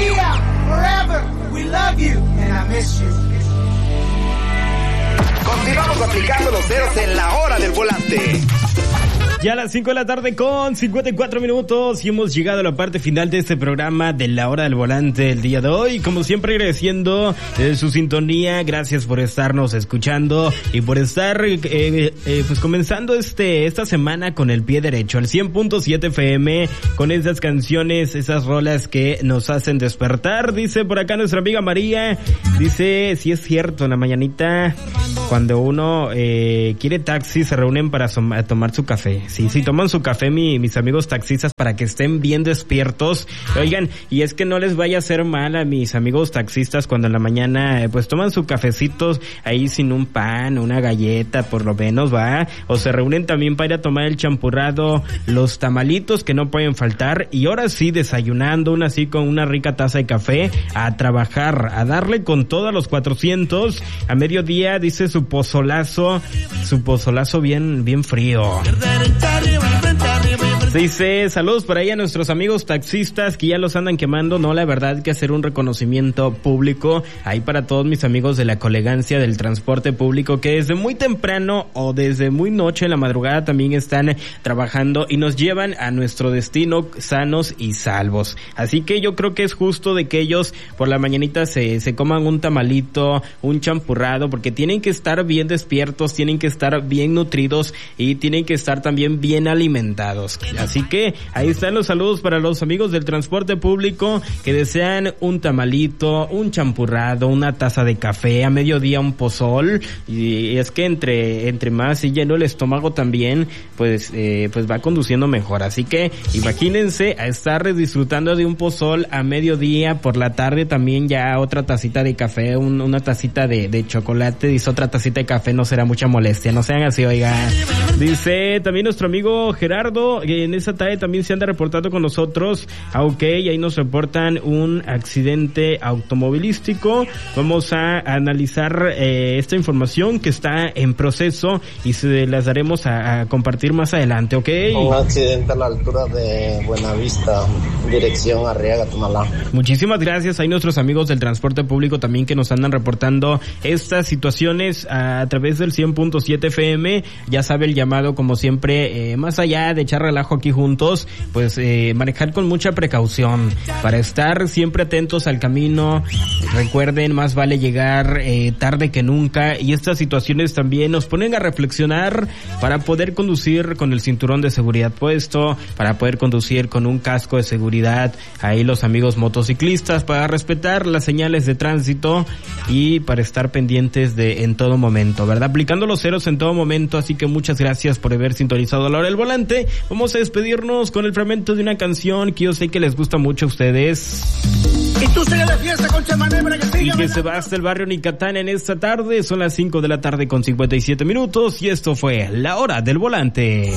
Mia, forever, we love you, and I miss you. Continuamos aplicando los ceros en la hora del volante. Ya a las 5 de la tarde con 54 minutos y hemos llegado a la parte final de este programa de la hora del volante el día de hoy. Como siempre, agradeciendo su sintonía, gracias por estarnos escuchando y por estar pues comenzando esta semana con el pie derecho, al 100.7 FM, con esas canciones, esas rolas que nos hacen despertar. Dice por acá nuestra amiga María, dice, sí es cierto, en la mañanita cuando uno quiere taxi se reúnen para tomar su café. Sí, toman su café mis amigos taxistas para que estén bien despiertos. Oigan, y es que no les vaya a hacer mal a mis amigos taxistas cuando en la mañana pues toman su cafecito ahí sin un pan, una galleta por lo menos, ¿va? O se reúnen también para ir a tomar el champurrado, los tamalitos que no pueden faltar, y ahora sí desayunando así con una rica taza de café, a trabajar, a darle con todo a los 400. A mediodía dice su pozolazo bien frío. Dice, saludos por ahí a nuestros amigos taxistas que ya los andan quemando. No, la verdad que hacer un reconocimiento público ahí para todos mis amigos de la colegancia del transporte público que desde muy temprano o desde muy noche en la madrugada también están trabajando y nos llevan a nuestro destino sanos y salvos. Así que yo creo que es justo de que ellos por la mañanita se coman un tamalito, un champurrado, porque tienen que estar bien despiertos, tienen que estar bien nutridos y tienen que estar también bien alimentados. Así que ahí están los saludos para los amigos del transporte público que desean un tamalito, un champurrado, una taza de café, a mediodía un pozol, y es que entre más y lleno el estómago también, pues va conduciendo mejor. Así que imagínense a estar disfrutando de un pozol a mediodía, por la tarde también ya otra tacita de café, una tacita de chocolate, dice otra tacita de café, no será mucha molestia, no sean así, oiga. Dice también nuestro amigo Gerardo, que en esa tarde también se anda reportando con nosotros. Ok, ahí nos reportan un accidente automovilístico. Vamos a analizar esta información que está en proceso y se las daremos a compartir más adelante, ok. Un accidente a la altura de Buenavista, dirección Arriaga, Tonalá. Muchísimas gracias. Hay nuestros amigos del transporte público también que nos andan reportando estas situaciones a través del 100.7 FM. Ya sabe el llamado, como siempre, más allá de echar relajo aquí juntos, pues manejar con mucha precaución para estar siempre atentos al camino. Recuerden, más vale llegar tarde que nunca, y estas situaciones también nos ponen a reflexionar para poder conducir con el cinturón de seguridad puesto, para poder conducir con un casco de seguridad, ahí los amigos motociclistas, para respetar las señales de tránsito y para estar pendientes en todo momento, ¿verdad? Aplicando los ceros en todo momento. Así que muchas gracias por haber sintonizado a la hora del volante. Vamos a despedirnos con el fragmento de una canción que yo sé que les gusta mucho a ustedes. Y tú sigue de fiesta con Chamané para que siga. Y que se va hasta el barrio Nicatán en esta tarde. Son las 5 de la tarde con 57 minutos y esto fue La Hora del Volante.